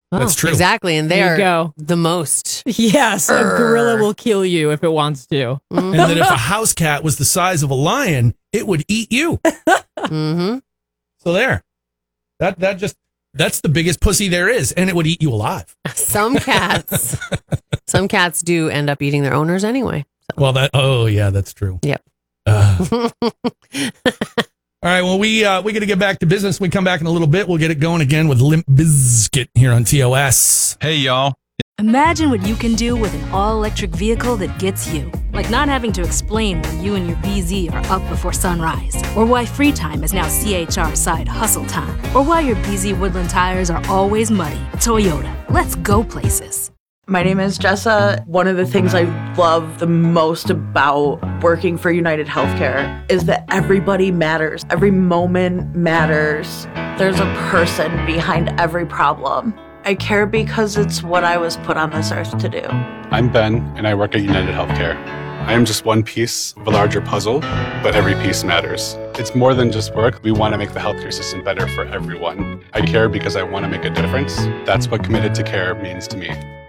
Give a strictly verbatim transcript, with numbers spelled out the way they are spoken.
Oh, That's true. Exactly. And they There you are go. the most. Yes, a gorilla will kill you if it wants to. And that if a house cat was the size of a lion, it would eat you. Mm-hmm. So there. That that just that's the biggest pussy there is, and it would eat you alive. Some cats, some cats do end up eating their owners anyway. Well, that oh yeah, that's true. Yep. Uh, all right. Well, we uh, we got to get back to business. When we come back in a little bit, we'll get it going again with Limp Bizkit here on T O S. Hey, y'all. Imagine what you can do with an all-electric vehicle that gets you. Like not having to explain why you and your B Z are up before sunrise. Or why free time is now C H R side hustle time. Or why your B Z Woodland tires are always muddy. Toyota, let's go places. My name is Jessa. One of the things I love the most about working for United Healthcare is that everybody matters. Every moment matters. There's a person behind every problem. I care because it's what I was put on this earth to do. I'm Ben, and I work at United Healthcare. I am just one piece of a larger puzzle, but every piece matters. It's more than just work. We want to make the healthcare system better for everyone. I care because I want to make a difference. That's what committed to care means to me.